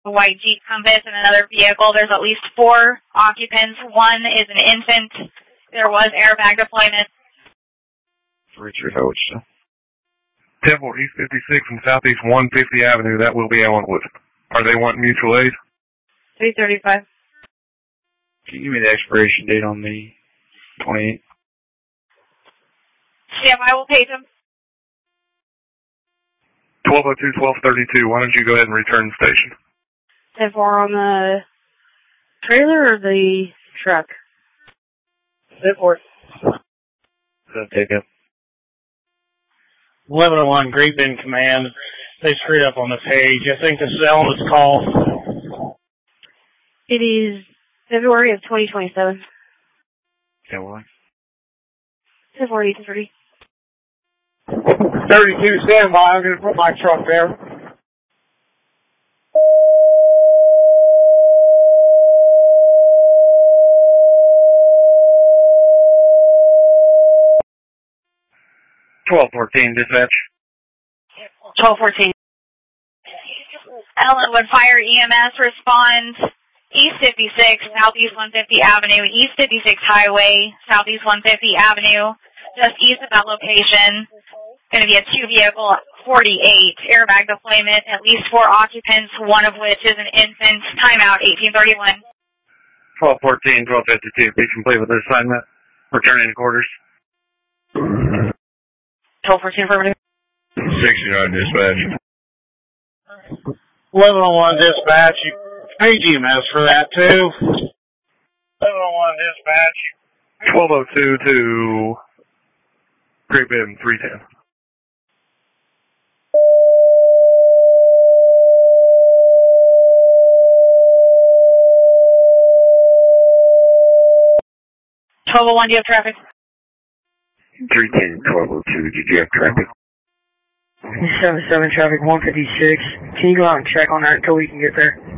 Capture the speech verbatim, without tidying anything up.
A white Jeep Compass and another vehicle. There's at least four occupants. One is an infant. There was airbag deployment. Richard Hodgson. ten four East fifty-six and Southeast one fifty Avenue. That will be Ellenwood. Are they wanting mutual aid? three thirty-five. Can you give me the expiration date on the twenty-eighth? Yeah, I will pay them. twelve oh two, twelve thirty-two. Why don't you go ahead and return the station? ten four on the trailer or the truck? ten four. Take up. eleven oh one, Great Bend Command. They screwed up on the page. I think this is Ellenwood's call. It is February of twenty twenty-seven. ten one. ten four East thirty. thirty-two, stand by. I'm going to put my truck there. twelve fourteen, dispatch. twelve fourteen. Ellenwood Fire E M S responds East fifty-six, Southeast one fifty Avenue, East fifty-six Highway, Southeast one fifty Avenue, just east of that location. Going to be a two-vehicle forty-eight airbag deployment, at least four occupants, one of which is an infant. Timeout eighteen thirty-one. twelve fourteen, twelve fifty-two. Please complete with this assignment. Returning to quarters. twelve fourteen affirmative. sixty-nine, dispatch. eleven oh one, dispatch. You pay G M S for that, too. eleven oh one, dispatch. twelve oh two to Great Bend three ten. twelve oh one, do you have traffic? three ten, twelve oh two, did you have traffic? seven seven traffic, one fifty-six. Can you go out and check on that until we can get there?